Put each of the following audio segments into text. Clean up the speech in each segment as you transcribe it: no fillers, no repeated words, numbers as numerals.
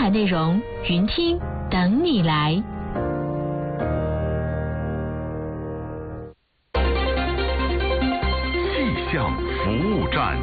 彩内容，云听等你来。 气象服务站，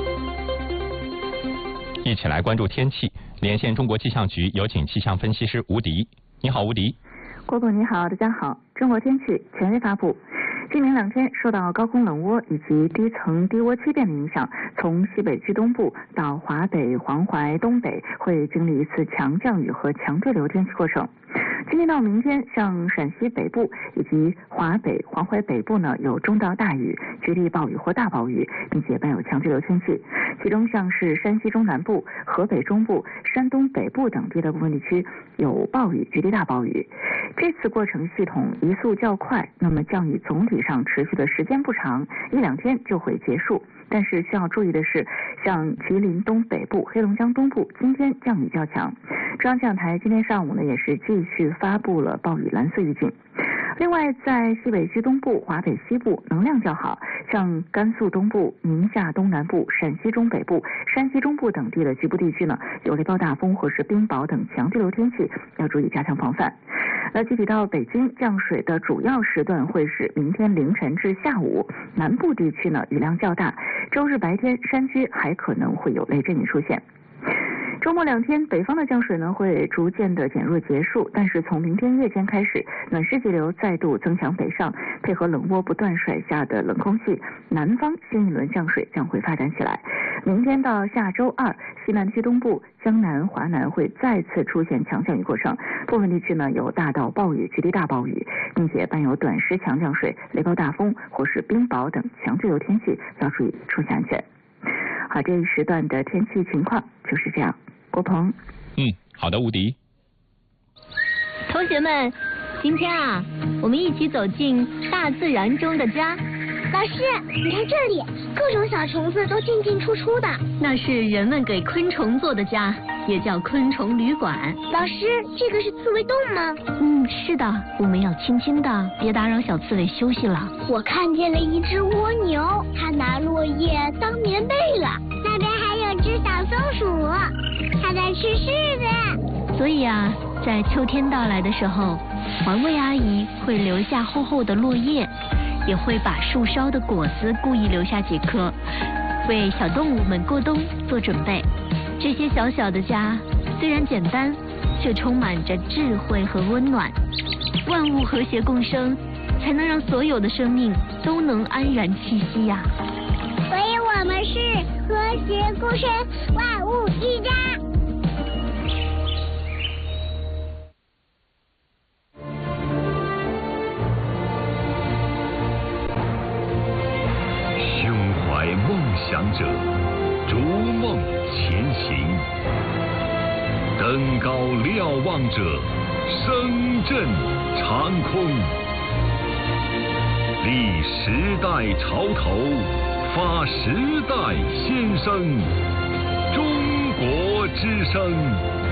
一起来关注天气。连线中国气象局，有请气象分析师吴迪。你好，吴迪。 郭总你好，大家好。中国天气权威发布。今明两天受到高空冷涡以及低层低涡气变的影响，从西北区东部到华北、黄淮东北会经历一次强降雨和强对流天气过程。今天到明天，像陕西北部以及华北、黄淮北部呢，有中到大雨、局地暴雨或大暴雨，并且伴有强对流天气。其中像是山西中南部、河北中部、山东北部等地的部分地区有暴雨、局地大暴雨。这次过程系统移速较快，那么降雨总体上持续的时间不长，1-2天就会结束。但是需要注意的是，像吉林东北部、黑龙江东部今天降雨较强。中央气象台今天上午呢也是继续发布了暴雨蓝色预警。另外，在西北区东部、华北西部能量较好，像甘肃东部、宁夏东南部、陕西中北部、山西中部等地的局部地区呢，有雷暴大风或是冰雹等强对流天气，要注意加强防范。具体到北京，降水的主要时段会是明天凌晨至下午，南部地区呢雨量较大，周日白天山区还可能会有雷阵雨出现。周末2天，北方的降水呢会逐渐的减弱结束，但是从明天夜间开始，暖湿气流再度增强北上，配合冷涡不断甩下的冷空气，南方新一轮降水将会发展起来。明天到下周2，西南区东部、江南、华南会再次出现强降雨过程，部分地区呢有大到暴雨、局地大暴雨，并且伴有短时强降水、雷暴大风或是冰雹等强对流天气，要注意出行安全。好，这一时段的天气情况就是这样。郭鹏。 好的，吴迪。 同学们，今天啊，我们一起走进大自然中的家。 老师，你看这里，各种小虫子都进进出出的。 那是人们给昆虫做的家，也叫昆虫旅馆。 老师，这个是刺猬洞吗？ 是的，我们要轻轻的，别打扰小刺猬休息了。 我看见了一只蜗牛，它拿落叶当棉被了。那边还有只小松鼠，它在吃柿子。 所以啊，在秋天到来的时候，环卫阿姨会留下厚厚的落叶，也会把树梢的果子故意留下几颗，为小动物们过冬做准备。这些小小的家虽然简单，却充满着智慧和温暖。万物和谐共生，才能让所有的生命都能安然栖息呀。 所以我们是和谐共生，万物一家。 胸怀梦想者，逐梦前行；登高瞭望者，声震长空。立时代潮头，发时代先声。中国之声。